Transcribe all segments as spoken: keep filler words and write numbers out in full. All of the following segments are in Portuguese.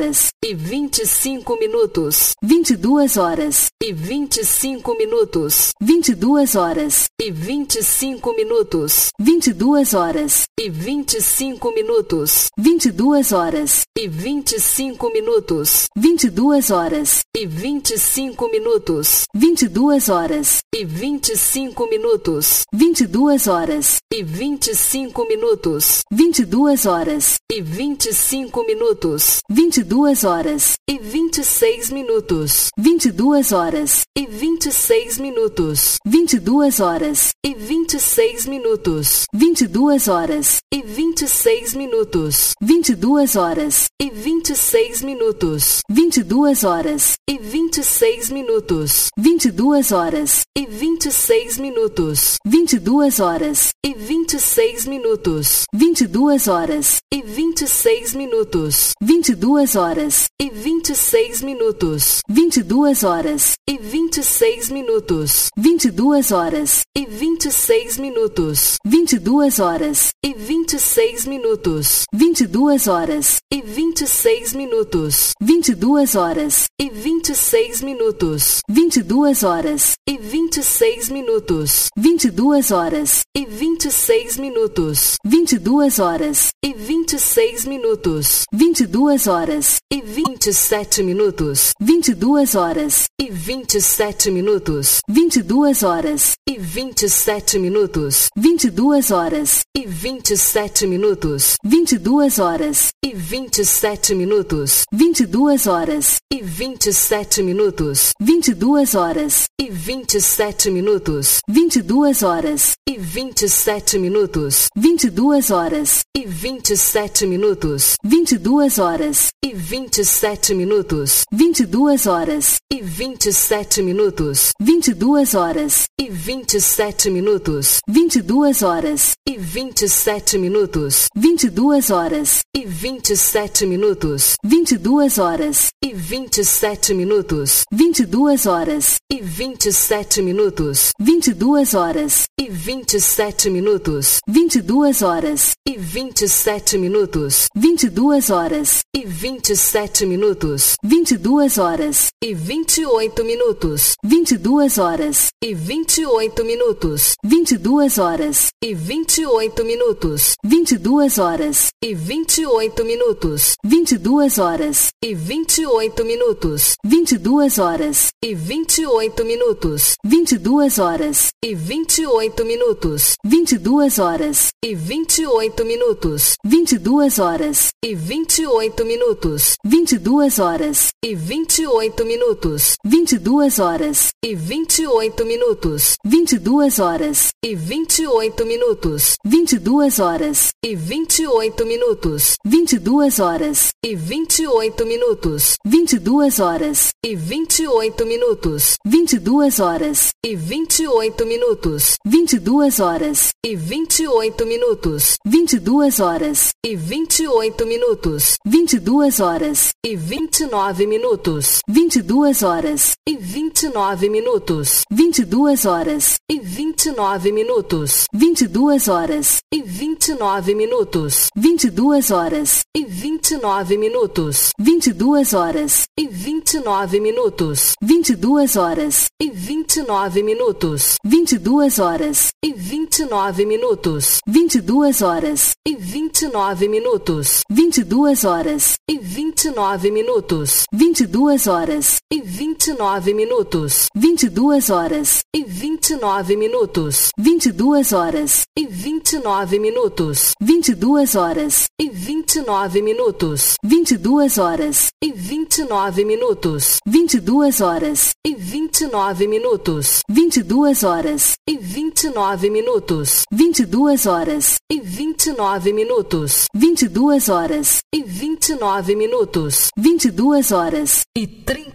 horas e vinte e cinco minutos. vinte e duas horas e vinte e cinco minutos. vinte e duas horas e vinte e cinco minutos. vinte e duas horas e vinte e cinco minutos. vinte e duas horas e vinte e cinco minutos. vinte e duas horas e vinte e cinco minutos. vinte e duas horas e vinte e cinco minutos. vinte e duas horas e vinte e cinco minutos. vinte e duas horas e vinte e cinco minutos. vinte e duas horas e vinte e seis minutos. vinte e duas horas e vinte e seis minutos. vinte e duas horas e vinte e seis minutos. vinte e duas horas e vinte e seis minutos. vinte e duas horas e vinte e seis minutos. vinte e duas horas e vinte e seis minutos. vinte e duas horas e vinte e seis minutos. vinte e duas horas e vinte e seis minutos. vinte e duas horas e vinte e seis minutos. vinte e duas horas e vinte e seis minutos. vinte e duas horas e vinte e seis minutos. vinte e duas horas e vinte e seis minutos. vinte e duas horas e vinte e seis minutos. vinte e duas horas e vinte e seis minutos. vinte e duas horas e vinte e seis minutos. vinte e duas horas e vinte e seis minutos. vinte e duas horas e vinte e seis minutos. vinte e duas horas e vinte e seis minutos. vinte e duas horas e vinte e sete minutos. vinte e duas horas e vinte e sete minutos. vinte e duas horas e vinte e sete minutos. vinte e duas horas e vinte e sete minutos. vinte e duas horas e vinte e sete minutos. vinte e duas horas e vinte e sete minutos. vinte e duas horas e vinte e sete minutos. vinte e duas horas e vinte e sete minutos. vinte e duas horas e vinte e sete minutos. vinte e duas horas e vinte e sete minutos. vinte e duas horas e vinte e sete minutos. vinte e duas horas e vinte e sete minutos. vinte e duas horas e vinte e sete minutos. vinte e duas horas e vinte e sete minutos. vinte e duas horas e vinte e sete minutos. vinte e duas horas e vinte e sete minutos. vinte e duas horas e vinte e sete minutos. vinte e duas horas e vinte e sete minutos. vinte e duas horas e vinte e sete minutos. vinte e duas horas e vinte e oito minutos. vinte e duas horas e vinte e oito minutos. vinte e duas horas e vinte e oito minutos. vinte e duas horas e vinte e oito minutos. vinte e duas horas e vinte e oito minutos. vinte e duas horas e vinte e oito minutos. vinte e duas horas e vinte e oito minutos. vinte e duas horas e vinte e oito minutos. vinte e duas horas e vinte e oito minutos. vinte e duas horas e vinte e oito minutos. vinte e duas horas e vinte e oito minutos. vinte e duas horas e vinte e oito minutos. vinte e duas horas e vinte e oito minutos. vinte e duas horas e vinte e oito minutos. vinte e duas horas e vinte e oito minutos. vinte e duas horas e vinte e oito minutos. vinte e duas horas e vinte e oito minutos. vinte e duas horas e vinte e oito minutos. vinte e duas horas e vinte e nove minutos. vinte e duas horas e vinte e nove minutos. vinte e duas horas e vinte e nove minutos. vinte e duas horas e vinte e nove minutos. vinte e duas horas e vinte e nove minutos. vinte e duas horas e vinte e nove minutos. vinte e duas horas e vinte e nove minutos. vinte e duas horas e vinte e nove minutos. vinte e duas horas e vinte e nove minutos. vinte e duas horas e vinte e nove minutos. vinte e duas horas e vinte e nove minutos. vinte e duas horas e vinte e nove minutos. vinte e duas horas e vinte e nove minutos. vinte e duas horas e vinte e nove minutos. vinte e duas horas e vinte e nove minutos. vinte e duas horas e vinte e nove minutos. vinte e duas horas e vinte e nove minutos. vinte e duas horas e vinte e nove minutos. vinte e duas horas e vinte e nove minutos. vinte e duas horas e trinta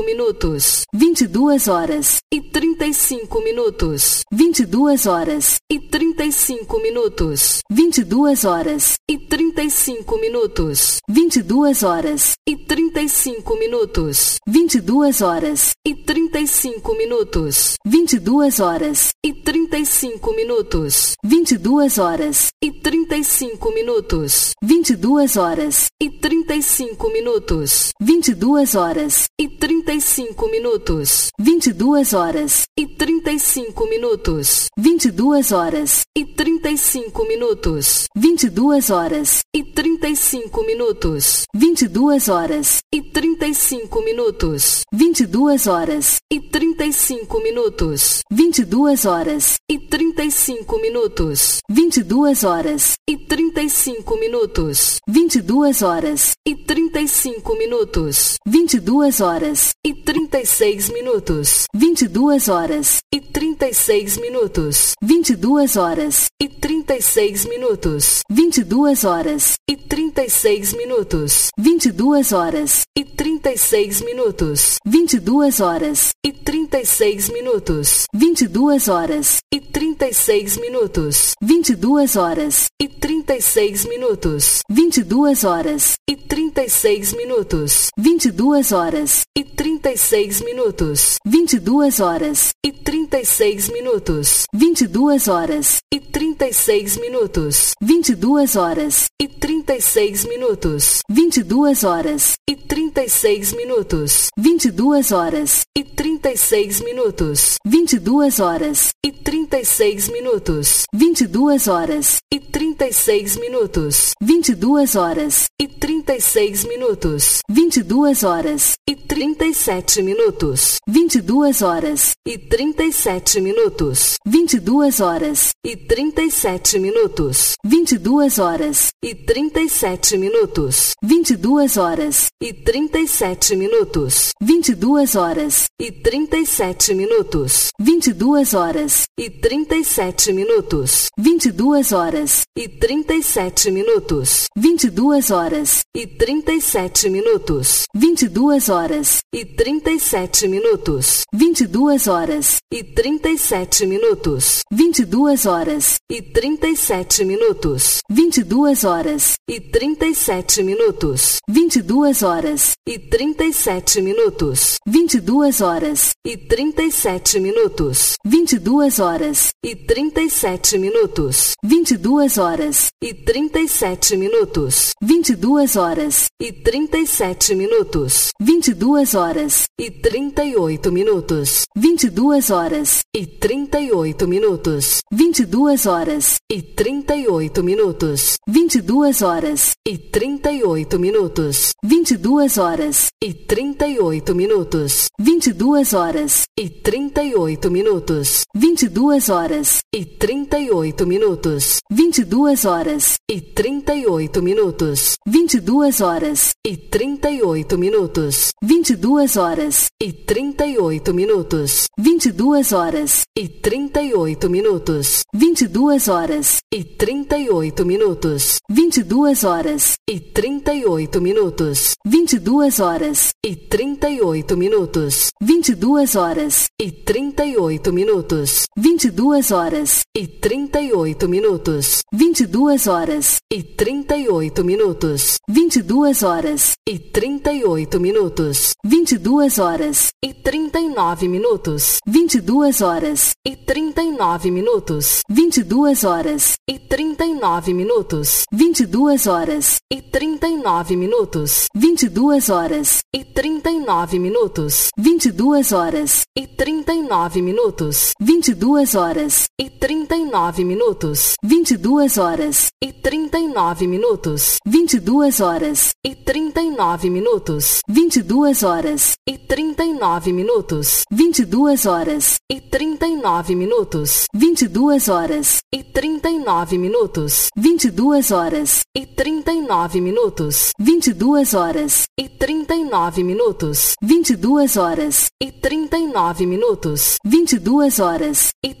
cinco minutos, vinte e duas horas e trinta e cinco minutos, vinte e duas horas e trinta e cinco minutos, vinte e duas horas e trinta e cinco minutos, vinte e duas horas e trinta e cinco minutos, vinte e duas horas e trinta e cinco minutos, vinte e duas horas e trinta e cinco minutos, vinte e duas horas e trinta e cinco minutos, vinte e duas horas e trinta e cinco minutos, vinte e duas horas e trinta e cinco minutos, vinte e duas horas e trinta e cinco minutos, vinte e duas horas e trinta e cinco minutos, vinte e duas horas e trinta e cinco minutos, vinte e duas horas e trinta e cinco minutos, vinte e duas horas e trinta e cinco minutos, vinte e duas horas e trinta e cinco minutos, vinte e duas horas e trinta e cinco minutos, vinte e duas horas e trinta e cinco minutos, vinte e duas horas e trinta e seis minutos, vinte e duas horas e trinta e seis minutos, vinte e duas horas e trinta e seis minutos, vinte e duas horas e trinta e seis minutos, vinte e duas horas e trinta e seis minutos, vinte e duas horas e trinta e seis minutos, vinte e duas horas e trinta e seis minutos, vinte e duas horas e trinta e seis minutos, vinte e duas horas e trinta e seis minutos, vinte e duas horas e trinta e seis minutos, vinte e duas horas e trinta e seis minutos, vinte e duas horas e trinta e seis minutos, vinte e duas horas e trinta e seis minutos, vinte e duas horas e trinta e seis minutos, vinte e duas horas e trinta e seis minutos, vinte e duas horas e trinta e seis minutos, vinte e duas horas e trinta e seis minutos, vinte e duas horas e trinta e seis minutos, vinte e duas horas e trinta e sete minutos, vinte e duas horas e trinta e sete minutos, vinte e duas horas e trinta e sete minutos, vinte e duas horas e trinta e sete minutos, vinte e duas horas e trinta e sete minutos, vinte e duas horas e trinta e sete minutos, vinte e duas horas e trinta e sete minutos, vinte e duas horas e trinta e sete minutos, vinte e duas horas e trinta e sete minutos, vinte e duas horas e trinta e sete minutos, vinte e duas horas e trinta e sete minutos, vinte e duas horas e trinta e sete minutos, vinte e duas horas e trinta e sete minutos, vinte e duas horas e trinta e sete minutos, vinte e duas horas e trinta e sete minutos, vinte e duas horas e trinta e sete minutos, vinte e duas horas e trinta e sete minutos, vinte e duas horas e trinta e sete minutos, vinte e duas horas e trinta e oito minutos, vinte e duas horas e trinta e oito minutos, vinte e duas horas e trinta e oito minutos, vinte e duas horas e trinta e oito minutos, vinte e duas horas e trinta e oito minutos, vinte e duas horas e trinta e oito minutos, vinte e duas horas e trinta e oito minutos, vinte e duas horas e trinta e oito minutos, vinte e duas horas e trinta e oito minutos, vinte e duas horas e trinta e oito minutos, vinte e duas horas e trinta e oito minutos, vinte e duas horas e trinta e oito minutos, vinte e duas horas e trinta e oito minutos, vinte e duas horas e trinta e oito minutos, vinte e duas horas e trinta e oito minutos, vinte e duas horas e trinta e oito minutos, vinte e duas horas e trinta e oito minutos, vinte e duas horas e trinta e oito minutos, vinte e duas horas e trinta e nove minutos, vinte e duas horas e trinta e nove minutos, vinte e duas horas e trinta e nove minutos, vinte e duas horas e trinta e nove minutos, vinte e duas horas e trinta e nove minutos, vinte e duas horas e trinta e nove minutos, vinte e duas horas e trinta e nove minutos, vinte e duas horas e trinta e nove minutos, vinte e duas horas e trinta e nove minutos, vinte e duas horas e trinta e nove minutos, vinte e duas horas e trinta e nove minutos, vinte e duas horas e trinta e nove minutos, vinte e duas horas e trinta e nove minutos, vinte e duas horas e trinta e nove minutos, vinte e duas horas e trinta e nove minutos, vinte e duas horas e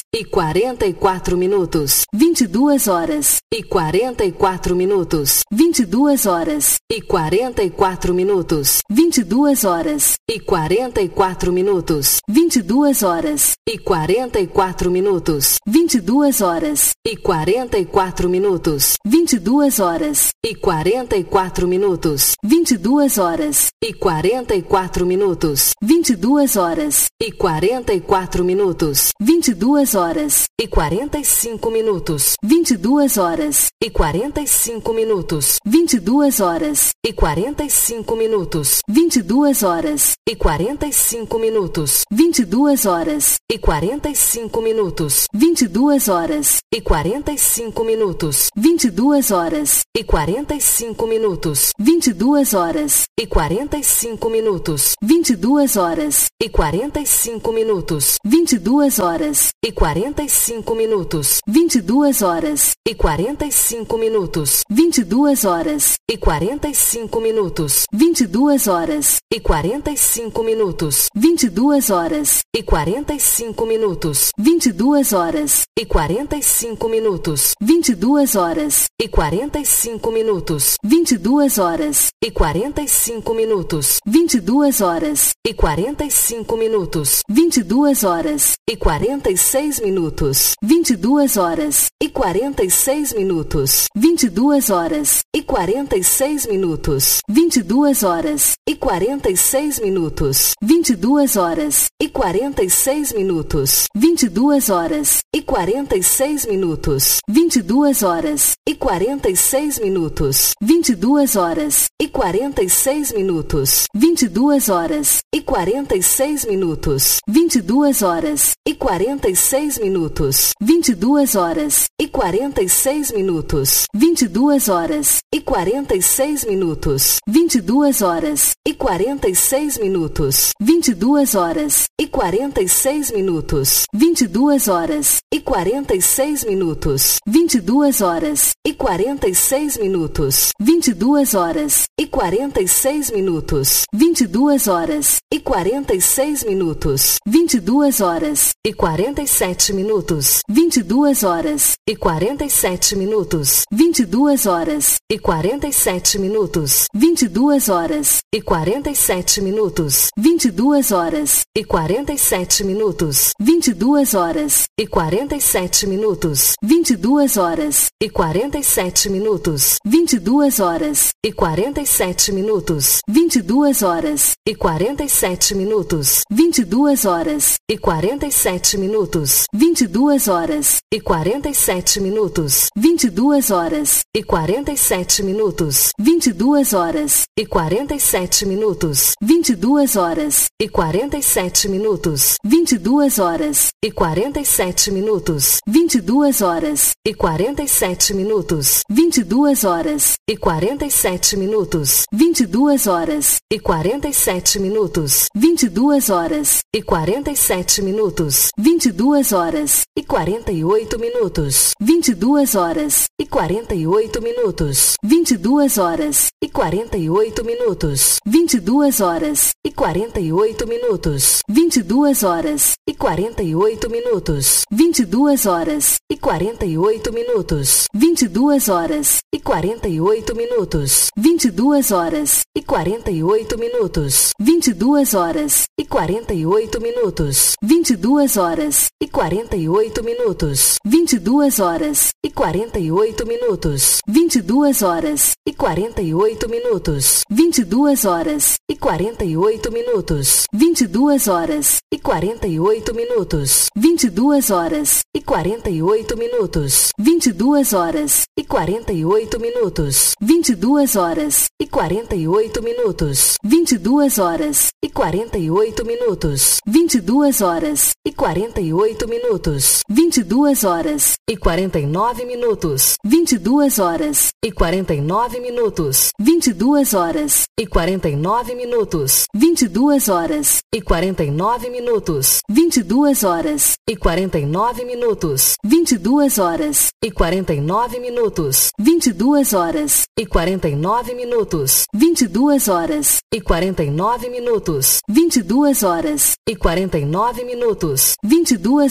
e quarenta e quatro minutos, vinte e duas horas e quarenta e quatro minutos, vinte e duas horas e quarenta e quatro minutos, vinte e duas horas e quarenta e quatro minutos, vinte e duas horas e quarenta e quatro minutos, vinte e duas horas e quarenta e quatro minutos, vinte e duas horas e quarenta e quatro minutos, vinte e duas horas e quarenta e quatro minutos, vinte e duas horas e quarenta e quatro minutos, vinte e duas horas e quarenta e cinco minutos, vinte e duas horas e quarenta e cinco minutos, vinte e duas horas e quarenta e cinco minutos, vinte e duas horas e quarenta e cinco minutos, vinte e duas horas e quarenta e cinco minutos, vinte e duas horas e quarenta e cinco minutos, vinte e duas horas e quarenta e cinco minutos, vinte e duas horas e quarenta e cinco minutos, vinte e duas horas e quarenta e cinco minutos, vinte e duas horas e quarenta e cinco minutos, vinte e duas horas e quarenta e cinco minutos, vinte e duas horas e quarenta e cinco minutos, vinte e duas horas e quarenta e cinco minutos, vinte e duas horas e quarenta e cinco minutos, vinte e duas horas e quarenta e cinco minutos, vinte e duas horas e quarenta e cinco minutos, vinte e duas horas e quarenta e cinco minutos, vinte e duas horas e quarenta e cinco minutos, vinte e duas horas e quarenta e seis minutos, vinte e duas horas e quarenta e seis minutos, vinte e duas horas e quarenta e seis minutos, vinte e duas horas e quarenta e seis minutos, vinte e duas horas e quarenta e seis minutos, vinte e duas horas e quarenta e seis minutos, vinte e duas horas e quarenta e seis minutos, vinte e duas horas e quarenta e seis minutos, vinte e duas horas e quarenta e seis minutos, vinte e duas horas e quarenta e seis minutos, vinte e duas horas e quarenta e seis minutos, vinte e duas horas e quarenta e seis minutos, vinte e duas horas e quarenta e seis minutos, vinte e duas horas e quarenta e seis minutos, vinte e duas horas e quarenta e seis minutos, vinte e duas horas e quarenta e seis minutos, vinte e duas horas e quarenta e seis minutos, vinte e duas horas e quarenta e seis minutos, vinte e duas horas e quarenta e sete minutos, vinte e duas horas e quarenta e sete minutos, vinte e duas horas e quarenta e sete minutos, vinte e duas horas e quarenta e sete minutos, vinte e duas horas e quarenta e sete minutos, vinte e duas horas e quarenta e sete minutos, vinte e duas horas e quarenta e sete minutos, vinte e duas horas e quarenta e sete minutos, vinte e duas horas e quarenta e sete minutos, vinte e duas horas e quarenta e sete minutos, vinte e duas horas e quarenta e sete minutos, vinte e duas horas e quarenta e sete minutos, vinte e duas horas e quarenta e sete minutos, vinte e duas horas e quarenta e sete minutos, vinte e duas horas e quarenta e sete minutos, vinte e duas horas e quarenta e sete minutos, vinte e duas horas e quarenta e sete minutos, vinte e duas horas e quarenta e sete minutos, vinte e duas horas e quarenta e sete minutos, vinte e duas horas e quarenta e oito minutos, vinte e duas horas e quarenta e oito minutos, vinte e duas horas e quarenta e oito minutos, vinte e duas horas e quarenta e oito minutos, vinte e duas horas e quarenta e oito minutos, vinte e duas horas e quarenta e oito minutos, vinte e duas horas e quarenta e oito minutos, vinte e duas horas e quarenta e oito minutos, vinte e duas horas e quarenta e oito minutos, vinte e duas horas e quarenta e oito minutos, vinte e duas horas e quarenta e oito minutos, vinte e duas horas e quarenta e oito minutos, vinte e duas horas e quarenta e oito minutos, vinte e duas horas e quarenta e oito minutos, vinte e duas horas e quarenta e oito minutos, vinte e duas horas e quarenta e oito minutos, vinte e duas horas e quarenta e oito minutos, vinte e duas horas e quarenta e oito minutos, vinte e duas horas e quarenta e oito minutos, vinte e duas horas e quarenta e nove minutos, vinte e duas horas e quarenta e nove minutos, vinte e duas horas e quarenta e nove minutos, vinte e duas horas e quarenta e nove minutos, vinte e duas horas e quarenta e nove minutos, vinte e duas horas e quarenta e nove minutos, vinte e duas horas e quarenta e nove minutos, vinte e duas horas e quarenta e nove minutos, vinte e duas horas e quarenta e nove minutos, vinte e duas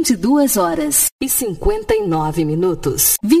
vinte e duas horas e cinquenta e nove minutos. vinte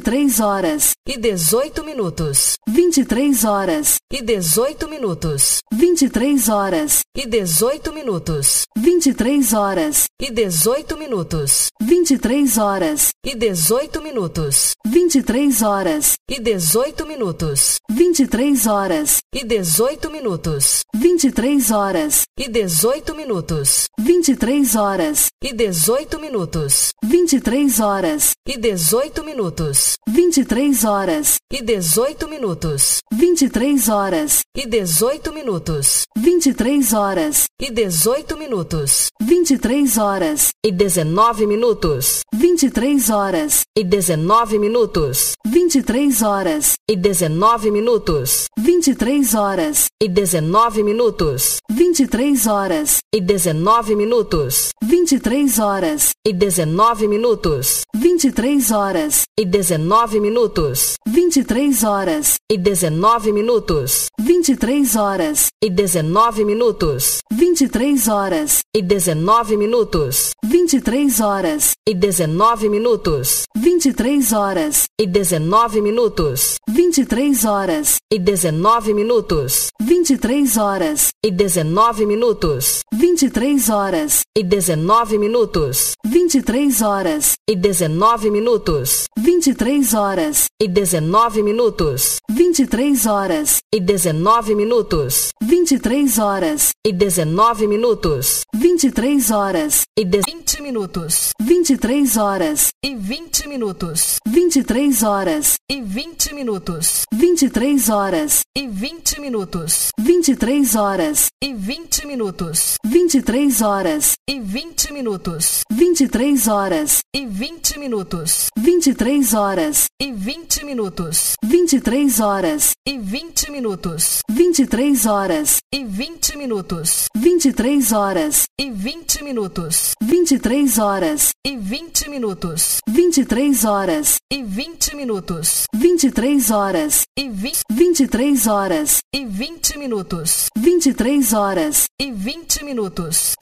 e três horas e dezoito minutos. vinte e três horas e dezoito minutos. vinte e três horas e dezoito minutos. vinte e três horas e dezoito minutos. vinte e três horas e dezoito minutos. vinte e três horas e dezoito minutos. vinte e três horas e dezoito minutos. vinte e três horas e dezoito minutos. vinte e três horas e dezoito minutos. vinte e três horas e dezoito minutos. vinte e três horas e dezoito minutos. vinte e três horas e dezoito minutos. vinte e três horas e dezoito minutos. vinte e três horas e dezenove minutos. vinte e três horas e dezenove minutos. vinte e três horas e dezenove minutos. vinte e três horas e dezenove minutos. vinte e três horas e dezenove minutos. vinte e três horas e dezenove minutos. vinte e três horas e dezenove minutos. vinte e três horas e dezenove minutos. vinte e três horas e dezenove minutos. vinte e três horas e dezenove minutos. vinte e três horas e dezenove minutos. vinte e três horas e dezenove minutos. vinte e três horas e dezenove minutos. vinte e três horas e dezenove minutos. vinte e três horas e dezenove minutos. vinte e três horas e dezenove minutos. vinte e três horas e dezenove minutos. vinte e três horas e dezenove minutos. vinte e três horas e dezenove minutos. vinte e três horas e de... vinte minutos. vinte e três horas e vinte minutos. vinte e três horas e vinte minutos. vinte e três horas e vinte minutos. vinte e três horas e vinte minutos. vinte e três horas e vinte minutos. vinte e três horas e vinte minutos. vinte e três horas e vinte minutos. vinte e três horas e vinte minutos. vinte e três horas e vinte minutos. vinte e três horas e vinte minutos. vinte e três horas e vinte minutos. vinte e três horas e vinte minutos. vinte e três horas e vinte vinte e três horas e vinte minutos. vinte e três horas e vinte minutos.